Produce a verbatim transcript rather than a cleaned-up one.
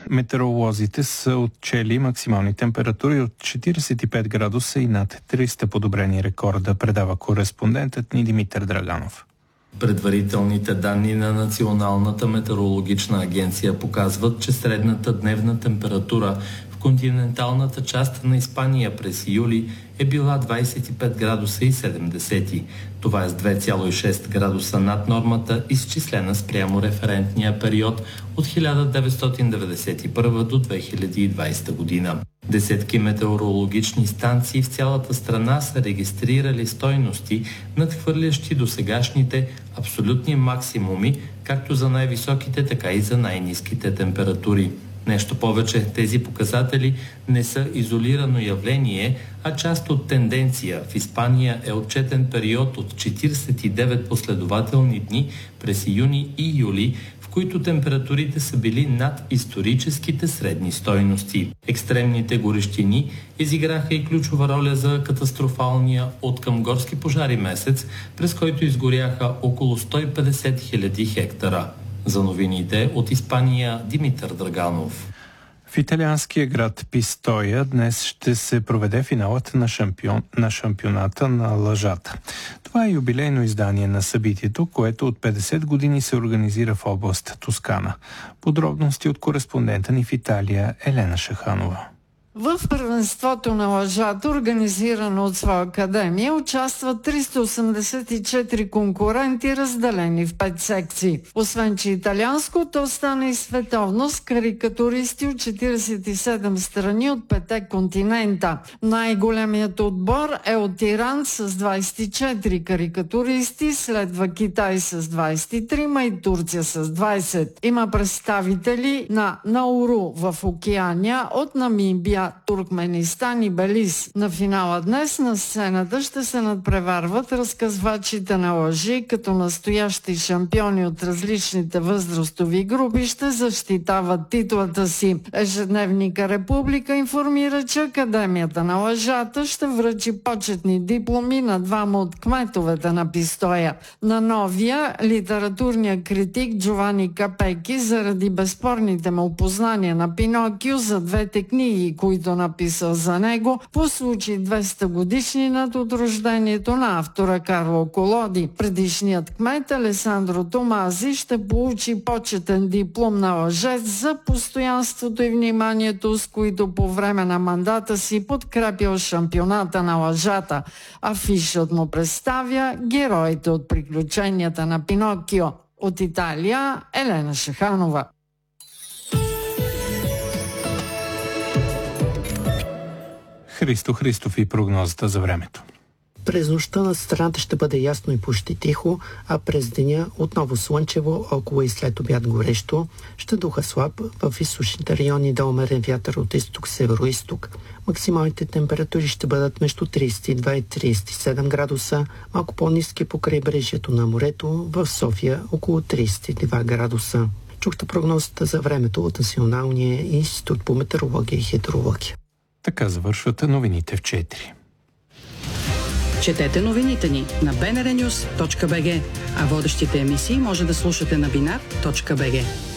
Метеоролозите са отчели максимални температури от четиридесет и пет градуса и над триста подобрени рекорда, предава кореспондентът ни Димитър Драганов. Предварителните данни на Националната метеорологична агенция показват, че средната дневна температура в континенталната част на Испания през юли е била двадесет и пет градуса и седем десети. Това е с две цяло и шест градуса над нормата, изчислена спрямо референтния период от хиляда деветстотин деветдесет и първа до две хиляди и двадесета година. Десетки метеорологични станции в цялата страна са регистрирали стойности, надхвърлящи досегашните абсолютни максимуми, както за най-високите, така и за най-ниските температури. Нещо повече, тези показатели не са изолирано явление, а част от тенденция. В Испания е отчетен период от четиридесет и девет последователни дни през юни и юли, в които температурите са били над историческите средни стойности. Екстремните горещини изиграха и ключова роля за катастрофалния откъм горски пожари месец, през който изгоряха около сто и петдесет хиляди хектара. За новините от Испания, Димитър Драганов. В италианския град Пистоя днес ще се проведе финалът на, шампион, на шампионата на лъжата. Това е юбилейно издание на събитието, което от петдесет години се организира в област Тоскана. Подробности от кореспондента ни в Италия Елена Шаханова. В първенството на лъжата, организирано от своя академия, участват триста осемдесет и четири конкуренти, разделени в пет секции. Освен че италианско, то стана и световно с карикатуристи от четиридесет и седем страни от петте континента. Най-големият отбор е от Иран с двадесет и четири карикатуристи, следва Китай с двадесет и три и Турция с двадесет. Има представители на Науру в Океания, от Намибия, Туркменистан и Белиз. На финала днес на сцената ще се надпреварват разказвачите на лъжи, като настоящи шампиони от различните възрастови групи ще защитават титлата си. Ежедневника Република информира, че Академията на лъжата ще връчи почетни дипломи на двама от кметовете на Пистоя. На новия литературния критик Джовани Капеки, заради безспорните му познания на Пинокио за двете книги, които написал за него, по случай двеста годишнината от рождението на автора Карло Колоди. Предишният кмет Алесандро Томази ще получи почетен диплом на лъжец за постоянството и вниманието, с които по време на мандата си подкрепил шампионата на лъжата. Афишът му представя героите от приключенията на Пинокио. От Италия Елена Шаханова. Христо Христов и прогнозата за времето. През нощта на страната ще бъде ясно и почти тихо, а през деня отново слънчево, около и след обяд горещо. Ще духа слаб, в източните райони да умерен вятър от изток-северо-исток. Максималните температури ще бъдат между тридесет и два и тридесет и седем градуса, малко по-ниски по крайбрежието на морето, в София около тридесет и два градуса. Чухте прогнозата за времето от Националния институт по метеорология и хидрология. Така завършват новините в четири. Четете новините ни на би ен ар нюс точка би джи, а водещите емисии може да слушате на бинар точка би джи.